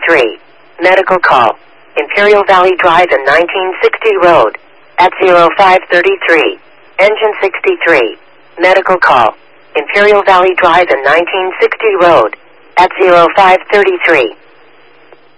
63. Medical call. Imperial Valley Drive and 1960 Road. At 0533. Engine 63. Medical call. Imperial Valley Drive and 1960 Road. At 0533.